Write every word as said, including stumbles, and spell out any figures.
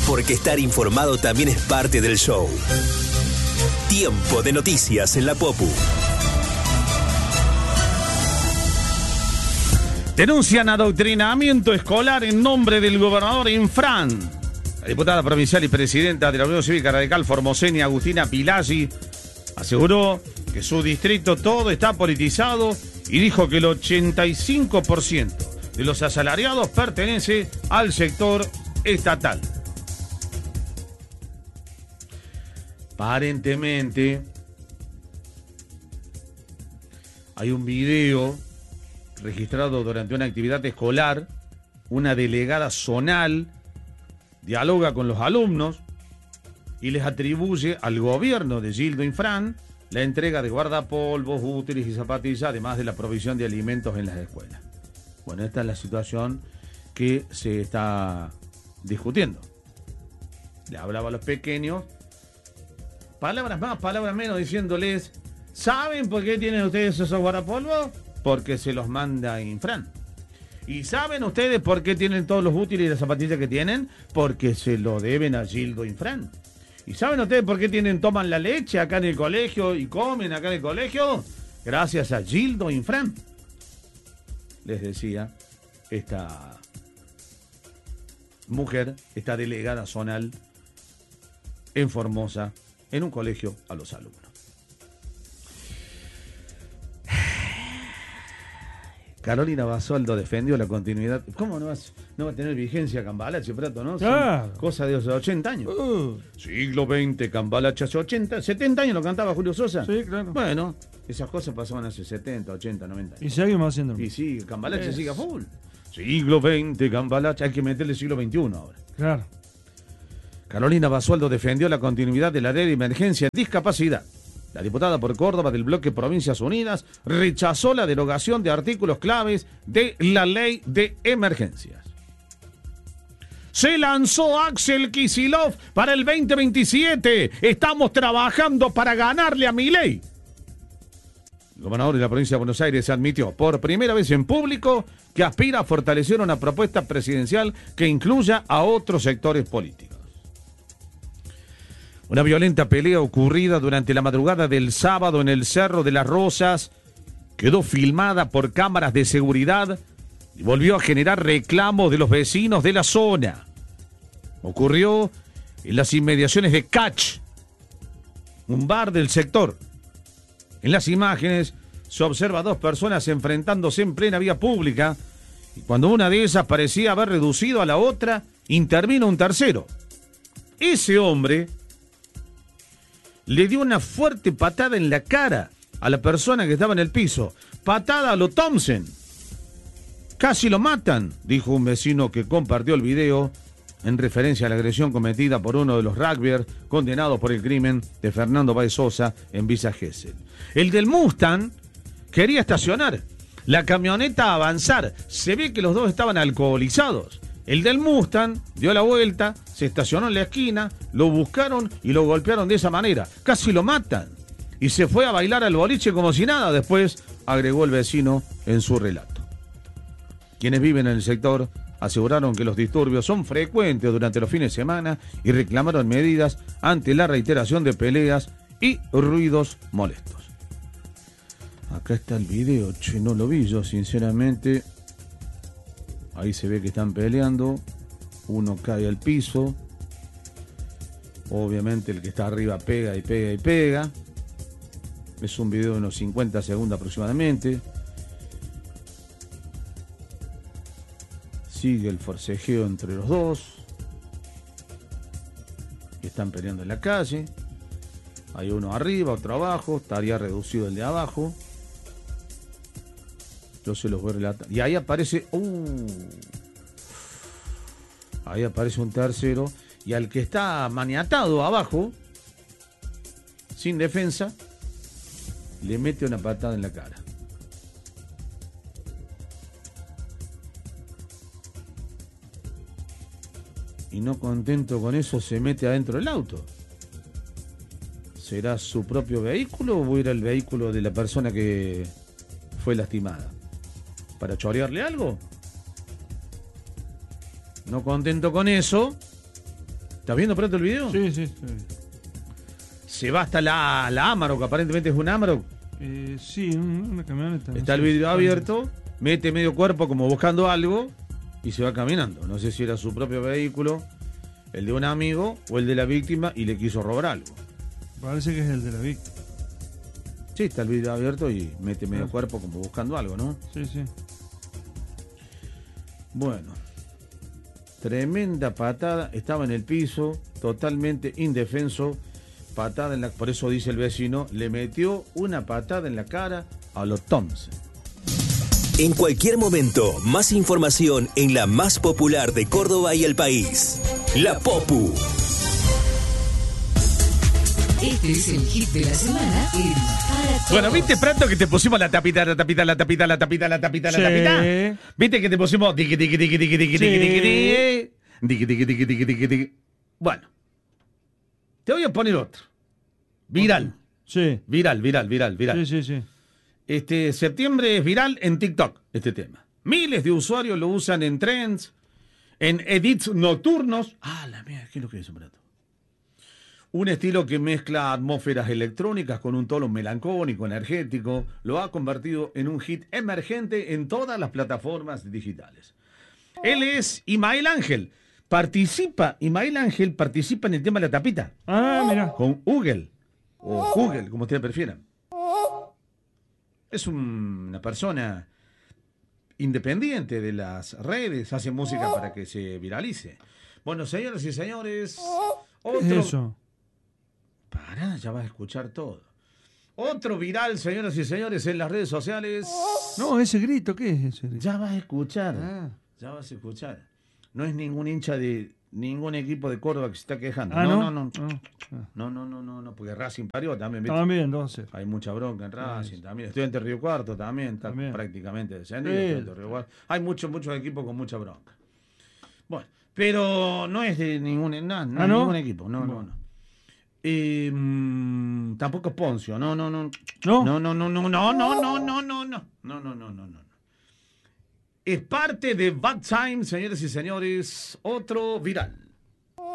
porque estar informado también es parte del show. Tiempo de noticias en la Popu. Denuncian adoctrinamiento escolar en nombre del gobernador Infran. La diputada provincial y presidenta de la Unión Cívica Radical Formoseña, Agustina Pilaggi, aseguró que su distrito todo está politizado y dijo que el ochenta y cinco por ciento de los asalariados pertenece al sector estatal. Aparentemente, hay un video registrado durante una actividad escolar. Una delegada zonal dialoga con los alumnos y les atribuye al gobierno de Gildo Infran la entrega de guardapolvos, útiles y zapatillas, además de la provisión de alimentos en las escuelas. Bueno, esta es la situación que se está discutiendo. Le hablaba a los pequeños, palabras más, palabras menos, diciéndoles: ¿saben por qué tienen ustedes esos guardapolvos? Porque se los manda Infran. ¿Y saben ustedes por qué tienen todos los útiles y las zapatillas que tienen? Porque se lo deben a Gildo Infran. ¿Y saben ustedes por qué tienen, toman la leche acá en el colegio y comen acá en el colegio? Gracias a Gildo Infran. Les decía esta mujer, esta delegada zonal en Formosa, en un colegio a los alumnos. Carolina Basualdo defendió la continuidad. ¿Cómo no va, no va a tener vigencia Cambalache, Prato, no? Ah. Cosa de hace ochenta años. Uh. Siglo veinte, Cambalache hace ochenta, setenta años lo cantaba Julio Sosa. Sí, claro. Bueno, esas cosas pasaban hace setenta, ochenta, noventa años. Y seguimos haciéndolo. Y sí, Cambalache Es. sigue a full. Siglo veinte, Cambalache, hay que meterle siglo veintiuno ahora. Claro. Carolina Basualdo defendió la continuidad de la ley de emergencia de discapacidad. La diputada por Córdoba del bloque Provincias Unidas rechazó la derogación de artículos claves de la ley de emergencias. Se lanzó Axel Kicillof para el veinte veintisiete. Estamos trabajando para ganarle a Milei. El gobernador de la provincia de Buenos Aires admitió por primera vez en público que aspira a fortalecer una propuesta presidencial que incluya a otros sectores políticos. Una violenta pelea ocurrida durante la madrugada del sábado en el Cerro de las Rosas quedó filmada por cámaras de seguridad y volvió a generar reclamos de los vecinos de la zona. Ocurrió en las inmediaciones de Catch, un bar del sector. En las imágenes se observa a dos personas enfrentándose en plena vía pública y cuando una de esas parecía haber reducido a la otra, intervino un tercero. Ese hombre le dio una fuerte patada en la cara a la persona que estaba en el piso. Patada a lo Thompson. Casi lo matan, dijo un vecino que compartió el video en referencia a la agresión cometida por uno de los rugbyers condenados por el crimen de Fernando Báez Sosa en Villa Gesell. El del Mustang quería estacionar, la camioneta avanzar. Se ve que los dos estaban alcoholizados. El del Mustang dio la vuelta, se estacionó en la esquina, lo buscaron y lo golpearon de esa manera. Casi lo matan. Y se fue a bailar al boliche como si nada. Después agregó el vecino en su relato. Quienes viven en el sector aseguraron que los disturbios son frecuentes durante los fines de semana y reclamaron medidas ante la reiteración de peleas y ruidos molestos. Acá está el video, che, no lo vi yo sinceramente. Ahí se ve que están peleando. Uno cae al piso. Obviamente el que está arriba pega y pega y pega. Es un video de unos cincuenta segundos aproximadamente. Sigue el forcejeo entre los dos. Que están peleando en la calle. Hay uno arriba, otro abajo. Estaría reducido el de abajo. Yo se los voy a relatar. Y ahí aparece... Uh, ahí aparece un tercero. Y al que está maniatado abajo, sin defensa, le mete una patada en la cara. Y no contento con eso, se mete adentro del auto. ¿Será su propio vehículo o era el vehículo de la persona que fue lastimada? ¿Para chorearle algo? No contento con eso, ¿Estás viendo pronto el video? Sí, sí. sí. Se va hasta la, la Amarok, aparentemente es un Amarok. Eh, sí, un- una camioneta. no Está el sé. vidrio abierto, mete medio cuerpo como buscando algo y se va caminando. No sé si era su propio vehículo, el de un amigo o el de la víctima y le quiso robar algo. Parece que es el de la víctima. Sí, está el vidrio abierto y mete medio Ah. cuerpo como buscando algo, ¿no? Sí, sí. Bueno, tremenda patada, estaba en el piso, totalmente indefenso, patada en la, por eso dice el vecino, le metió una patada en la cara a los Thompson. En cualquier momento, más información en la más popular de Córdoba y el país. La Popu. Este es el hit de la semana en Para Todos. Bueno, ¿viste pronto que te pusimos la tapita, la tapita, la tapita, la tapita, la tapita, la Sí. tapita? ¿Viste que te pusimos tiqui, tiqui, tiqui, tiqui, tiqui, Sí. tiqui, tiqui, tiqui, tiqui, tiqui, tiqui, tiqui, tiqui, tiqui? Bueno, te voy a poner otro. Viral, Sí. viral, viral, viral, viral. Sí, sí, sí. Este septiembre es viral en TikTok este tema. Miles de usuarios lo usan en trends, en edits nocturnos. Ah, la mía, ¿qué es lo que es, Brato? Un estilo que mezcla atmósferas electrónicas con un tono melancólico, energético, lo ha convertido en un hit emergente en todas las plataformas digitales. Él es Imael Ángel. Participa, Imael Ángel participa en el tema de la tapita, Ah, mira. con Google, o Google, como ustedes prefieran. Es un- una persona independiente de las redes, hace música para que se viralice. Bueno, señoras y señores, ¿Qué otro... es eso? Pará, ya vas a escuchar todo. Otro viral, señoras y señores, en las redes sociales. No, ese grito, ¿qué es ese grito? Ya vas a escuchar. Ah. Ya vas a escuchar. No es ningún hincha de ningún equipo de Córdoba que se está quejando. Ah, no, no. no, no. Ah, ah. No, no, no, no, no, porque Racing parió también. ¿viste? Estaban bien, entonces. Hay mucha bronca en Racing Sí. también. Estudiante Río Cuarto también, está También. prácticamente descendido. Sí. Estudiante Río Cuarto. Hay muchos, muchos equipos con mucha bronca. Bueno, pero no es de ningún, no, no ¿Ah, es no? ningún equipo, no, no, Bueno. no. Eh, mm, tampoco es Poncio, no, no, no. ¿No? No, no, no, no, no, no, no, no, no, no, no, no, no, no, no, no. Es parte de Bad Time, señores y señores, otro viral.